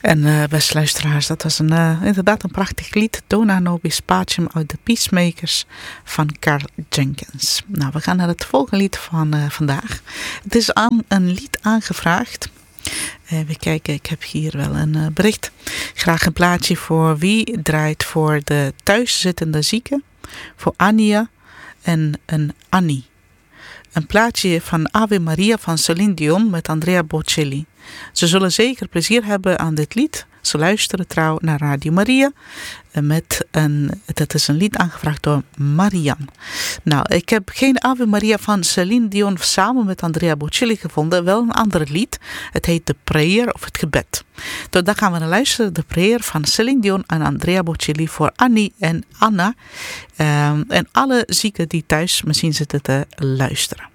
En beste luisteraars, dat was inderdaad een prachtig lied. Dona Nobis Pacem uit de Peacemakers van Karl Jenkins. Nou, we gaan naar het volgende lied van vandaag. Het is een lied aangevraagd. Even kijken, ik heb hier wel een bericht. Graag een plaatje voor wie draait voor de thuiszittende zieken. Voor Ania en een Annie. Een plaatje van Ave Maria van Céline Dion met Andrea Bocelli. Ze zullen zeker plezier hebben aan dit lied. Ze luisteren trouw naar Radio Maria. Dat is een lied aangevraagd door Marian. Nou, ik heb geen Ave Maria van Céline Dion samen met Andrea Bocelli gevonden. Wel een ander lied. Het heet The Prayer of het gebed. Dus daar gaan we naar luisteren. The Prayer van Céline Dion en Andrea Bocelli voor Annie en Anna. En alle zieken die thuis misschien zitten te luisteren.